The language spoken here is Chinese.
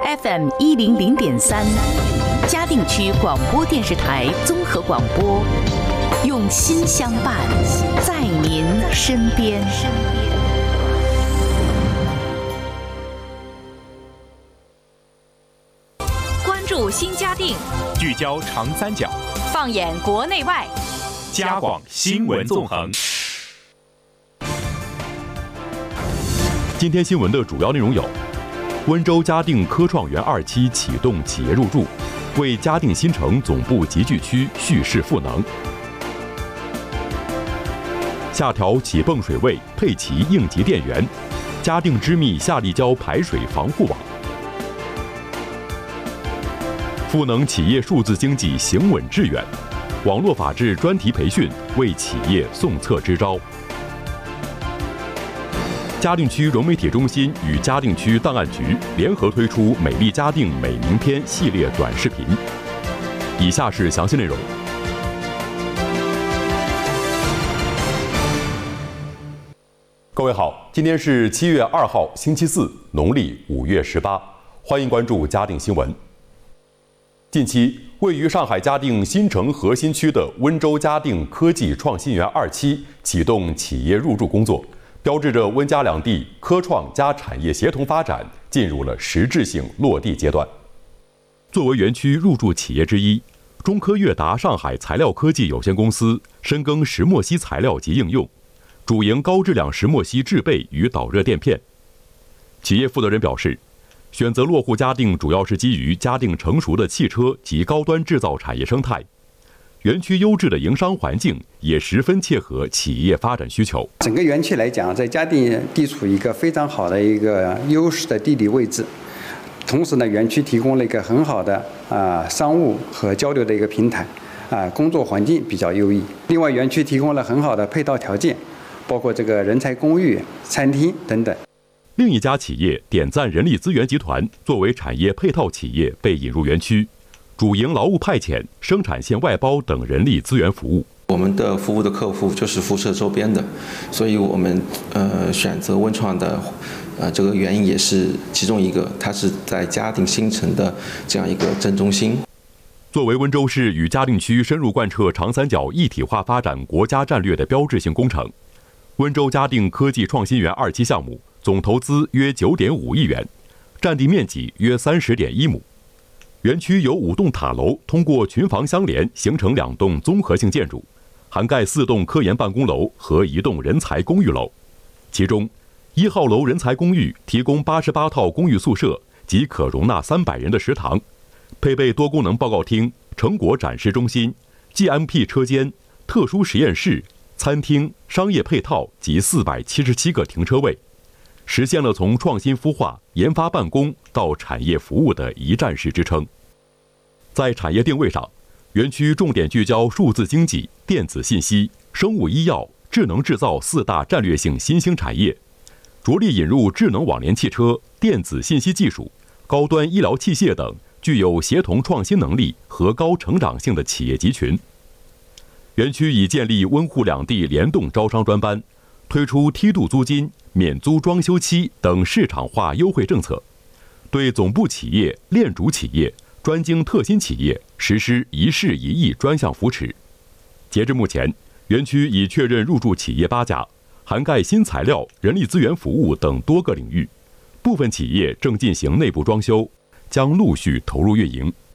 FM 100.3，嘉定区广播电视台综合广播，用心相伴，在您身边。 关注新嘉定， 聚焦长三角， 放眼国内外， 嘉广新闻纵横。 今天新闻的主要内容有：温州嘉定科创园2期启动企业入驻，为嘉定新城总部集聚区蓄势赋能；下调起泵水位，配齐应急电源；嘉定织密下立交排水防护网；赋能企业数字经济行稳致远；网络法治专题培训为企业送测支招。嘉定区融媒体中心与嘉定区档案局联合推出“美丽嘉定美名篇”系列短视频。以下是详细内容。各位好，今天是7月2号，星期四，农历5月18，欢迎关注嘉定新闻。近期，位于上海嘉定新城核心区的温州嘉定科技创新园2期启动企业入驻工作。标志着温嘉两地科创加产业协同发展进入了实质性落地阶段。作为园区入驻企业之一，中科悦达上海材料科技有限公司深耕石墨烯材料及应用，主营高质量石墨烯制备与导热垫片。企业负责人表示，选择落户嘉定主要是基于嘉定成熟的汽车及高端制造产业生态。园区优质的营商环境也十分切合企业发展需求。 整个园区来讲，在嘉定地处一个非常好的一个优势的地理位置，同时呢，园区提供了一个很好的商务和交流的一个平台，工作环境比较优异。另外，园区提供了很好的配套条件，包括这个人才公寓、餐厅等等。 另一家企业点赞人力资源集团作为产业配套企业被引入园区。主营劳务派遣、生产线外包等人力资源服务。 我们的服务的客户就是辐射周边的，所以我们选择温创的这个原因也是其中一个，它是在嘉定新城的这样一个正中心。 作为温州市与嘉定区深入贯彻长三角一体化发展国家战略的标志性工程，温州嘉定科技创新园2期项目总投资约9.5亿元，占地面积约30.1亩。园区由5栋塔楼通过群房相连，形成2栋综合性建筑，涵盖4栋科研办公楼和1栋人才公寓楼。其中，1号楼人才公寓提供88套公寓宿舍及可容纳300人的食堂，配备多功能报告厅、成果展示中心、GMP 车间、特殊实验室、餐厅、商业配套及477个停车位。实现了从创新孵化、研发办公到产业服务的一站式支撑。在产业定位上，园区重点聚焦数字经济、电子信息、生物医药、智能制造4大战略性新兴产业，着力引入智能网联汽车、电子信息技术、高端医疗器械等具有协同创新能力和高成长性的企业集群。园区已建立温沪两地联动招商专班，推出梯度租金、免租装修期等市场化优惠政策，对总部企业、链主企业、专精特新企业实施一市一议专项扶持。截至目前，园区已确认入驻企业8家，涵盖新材料、人力资源服务等多个领域，部分企业正进行内部装修，将陆续投入运营。